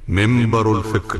منبر الفكر.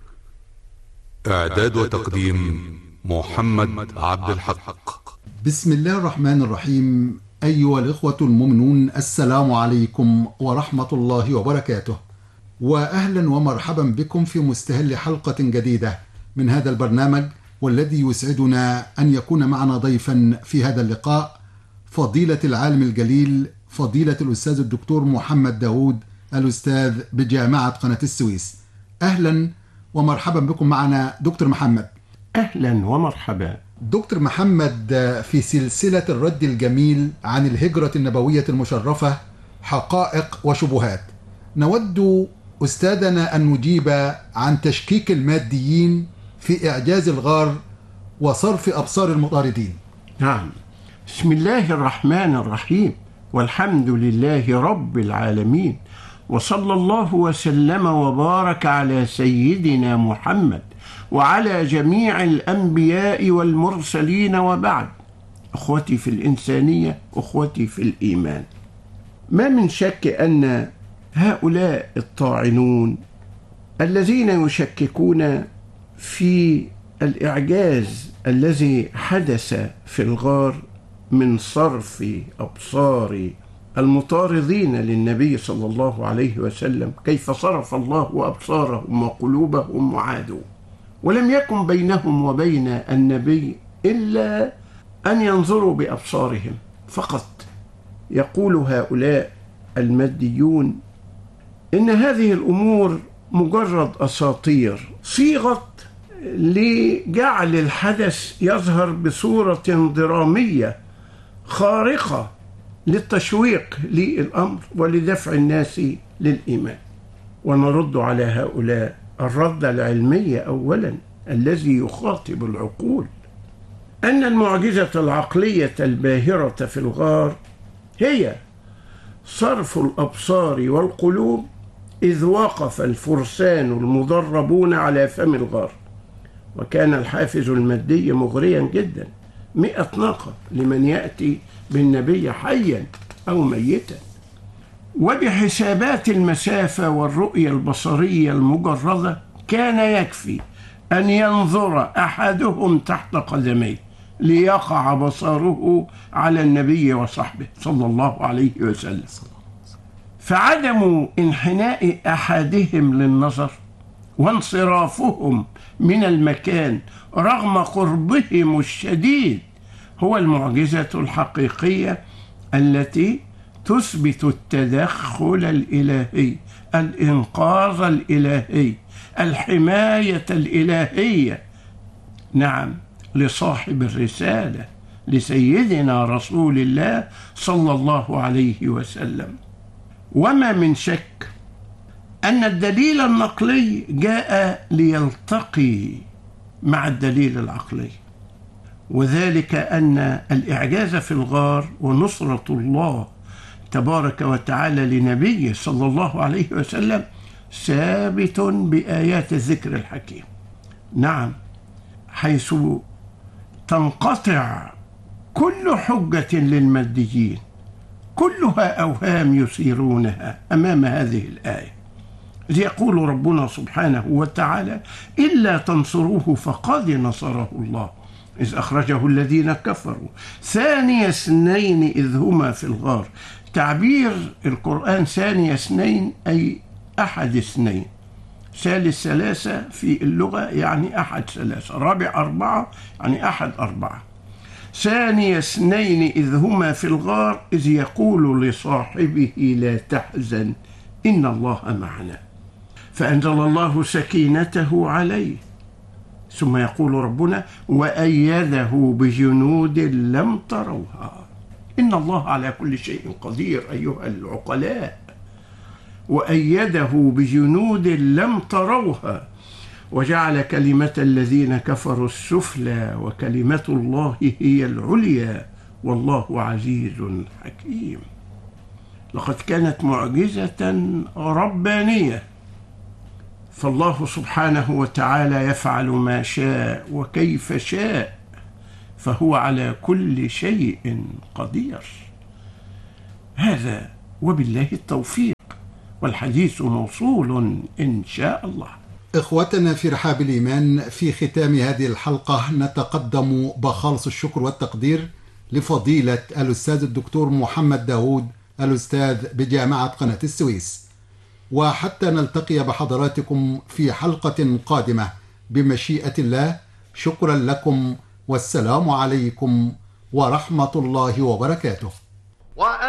إعداد وتقديم محمد عبد الحق. بسم الله الرحمن الرحيم. أيها الإخوة المؤمنون، السلام عليكم ورحمة الله وبركاته، وأهلا ومرحبا بكم في مستهل حلقة جديدة من هذا البرنامج، والذي يسعدنا أن يكون معنا ضيفا في هذا اللقاء فضيلة العالم الجليل فضيلة الأستاذ الدكتور محمد داود، الأستاذ بجامعة قناة السويس. أهلا ومرحبا بكم معنا دكتور محمد. أهلا ومرحبا دكتور محمد، في سلسلة الرد الجميل عن الهجرة النبوية المشرفة حقائق وشبهات، نود أستاذنا أن نجيب عن تشكيك الماديين في إعجاز الغار وصرف أبصار المطاردين. نعم، بسم الله الرحمن الرحيم، والحمد لله رب العالمين، وصلى الله وسلم وبارك على سيدنا محمد وعلى جميع الأنبياء والمرسلين، وبعد. أخوتي في الإنسانية، أخوتي في الإيمان، ما من شك أن هؤلاء الطاعنون الذين يشككون في الإعجاز الذي حدث في الغار من صرف أبصار المطاردين للنبي صلى الله عليه وسلم، كيف صرف الله أبصارهم وقلوبهم وعادوا، ولم يكن بينهم وبين النبي إلا أن ينظروا بأبصارهم فقط. يقول هؤلاء الماديون إن هذه الأمور مجرد أساطير صيغت لجعل الحدث يظهر بصورة درامية خارقة للتشويق للأمر ولدفع الناس للإيمان. ونرد على هؤلاء الرد العلمي أولا الذي يخاطب العقول، أن المعجزة العقلية الباهرة في الغار هي صرف الأبصار والقلوب إذ وقف الفرسان المدربون على فم الغار، وكان الحافز المادي مغريا جدا، 100 ناقة لمن يأتي بالنبي حيا أو ميتا. وبحسابات المسافة والرؤية البصرية المجردة كان يكفي أن ينظر أحدهم تحت قدميه ليقع بصره على النبي وصحبه صلى الله عليه وسلم. فعدم انحناء أحدهم للنظر وانصرافهم من المكان رغم قربهم الشديد هو المعجزة الحقيقية التي تثبت التدخل الإلهي، الإنقاذ الإلهي، الحماية الإلهية، نعم، لصاحب الرسالة، لسيدنا رسول الله صلى الله عليه وسلم. وما من شك أن الدليل النقلي جاء ليلتقي مع الدليل العقلي، وذلك أن الإعجاز في الغار ونصرة الله تبارك وتعالى لنبيه صلى الله عليه وسلم ثابت بآيات الذكر الحكيم. نعم، حيث تنقطع كل حجة للماديين، كلها أوهام يثيرونها أمام هذه الآية. إذ يقول ربنا سبحانه وتعالى: إلا تنصروه فقد نصره الله إذ أخرجه الذين كفروا ثاني اثنين إذ هما في الغار. تعبير القرآن ثاني اثنين أي أحد اثنين، ثالث ثلاثة في اللغة يعني أحد ثلاثة، رابع أربعة يعني أحد أربعة. ثاني اثنين إذ هما في الغار إذ يقول لصاحبه لا تحزن إن الله معنا، فأنزل الله سكينته عليه. ثم يقول ربنا: وأيده بجنود لم تروها إن الله على كل شيء قدير. أيها العقلاء، وأيده بجنود لم تروها وجعل كلمة الذين كفروا السفلى وكلمة الله هي العليا والله عزيز حكيم. لقد كانت معجزة ربانية، فالله سبحانه وتعالى يفعل ما شاء وكيف شاء، فهو على كل شيء قدير. هذا وبالله التوفيق. والحديث موصول إن شاء الله. إخوتنا في رحاب الإيمان، في ختام هذه الحلقة نتقدم بخالص الشكر والتقدير لفضيلة الأستاذ الدكتور محمد داود، الأستاذ بجامعة قناة السويس. وحتى نلتقي بحضراتكم في حلقة قادمة بمشيئة الله، شكرا لكم والسلام عليكم ورحمة الله وبركاته.